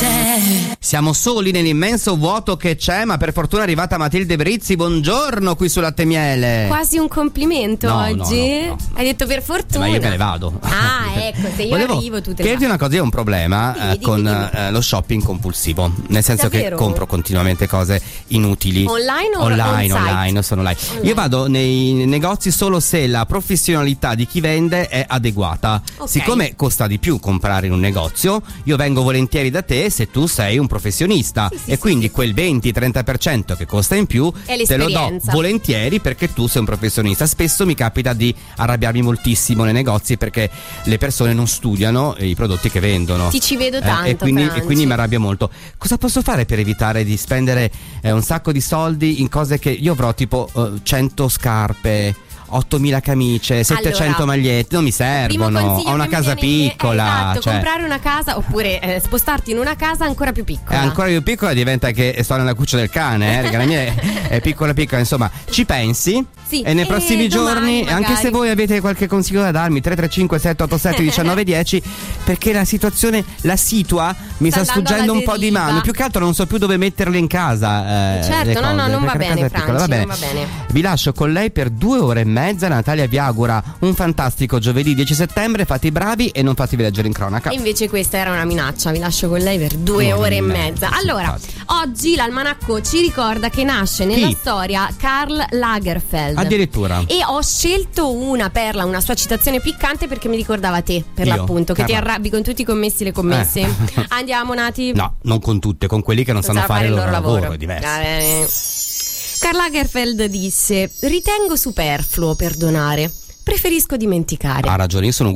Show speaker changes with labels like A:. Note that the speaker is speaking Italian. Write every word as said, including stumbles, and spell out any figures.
A: c'è.
B: Siamo soli nell'immenso vuoto che c'è, ma per fortuna è arrivata Matilde Brizzi. Buongiorno qui su Latte e Miele.
C: Quasi un complimento
B: no,
C: oggi.
B: No, no, no.
C: Hai detto per fortuna.
B: Eh, ma io me ne vado.
C: Ah, ecco, se io
B: Volevo
C: arrivo tu te ne
B: chiederti
C: vai.
B: una cosa, io ho un problema
C: Dimmi,
B: eh,
C: dimmi,
B: con
C: dimmi.
B: eh, lo shopping compulsivo, nel senso
C: Davvero?
B: che compro continuamente cose inutili.
C: Online o
B: online,
C: on-site?
B: online, sono online.
C: Online.
B: Io vado nei negozi solo se la professionalità di chi vende è adeguata.
C: Ok.
B: Siccome costa di più comprare in un negozio, io vengo volentieri da te se tu sei un professionista,
C: Sì, sì,
B: e
C: sì,
B: quindi
C: sì.
B: quel venti trenta per cento che costa in più
C: È
B: te lo do
C: l'esperienza.
B: volentieri perché tu sei un professionista. Spesso mi capita di arrabbiarmi moltissimo nei negozi perché le persone non studiano i prodotti che vendono.
C: Ti ci vedo tanto,
B: Eh, e, quindi, e
C: Franci.
B: quindi mi arrabbio molto. Cosa posso fare per evitare di spendere eh, un sacco di soldi in cose che io avrò tipo eh, cento scarpe, ottomila camicie, settecento
C: Allora,
B: magliette, non mi
C: Primo
B: servono.
C: consiglio
B: Ho una
C: che mi
B: casa
C: viene in mente-
B: piccola.
C: eh, esatto,
B: cioè,
C: comprare una casa oppure eh, spostarti in una casa ancora più
B: è
C: piccola.
B: ancora più piccola, diventa che sto nella cuccia del cane, eh, perché la mia è, è piccola piccola, insomma, ci pensi?
C: Sì,
B: E nei
C: e
B: prossimi
C: domani
B: giorni,
C: magari.
B: anche se voi avete qualche consiglio da darmi, tre tre cinque sette otto sette uno nove uno zero, perché la situazione, la situa mi
C: Sta
B: sta,
C: andando
B: sfuggendo
C: alla
B: un po' di
C: deriva.
B: mano. Più che altro non so più dove metterle in casa. Eh,
C: Certo,
B: le
C: no,
B: cose,
C: no, non va
B: perché la
C: bene,
B: casa è piccola.
C: Franci,
B: Vabbè.
C: non va bene.
B: Vi lascio con lei per due ore e mezza. Natalia vi augura un fantastico giovedì dieci settembre. Fate i bravi e non fatevi leggere in cronaca.
C: E invece questa era una minaccia, vi lascio con lei per due
B: No,
C: ore e
B: non è,
C: mezza.
B: sì,
C: Allora,
B: infatti.
C: oggi l'almanacco ci ricorda che nasce nella
B: Chi?
C: storia Karl Lagerfeld.
B: Addirittura.
C: E ho scelto una perla, una sua citazione piccante perché mi ricordava te, per
B: Io?
C: l'appunto, che ti
B: Carla.
C: arrabbi con tutti i commessi e le commesse.
B: Eh.
C: Andiamo, Nati.
B: No, non con tutte, con quelli che non,
C: Non
B: sanno
C: sa
B: fare il loro lavoro, è
C: Va
B: diverso.
C: bene. Karl Lagerfeld disse: ritengo superfluo perdonare, preferisco dimenticare.
B: Ha ragione, io sono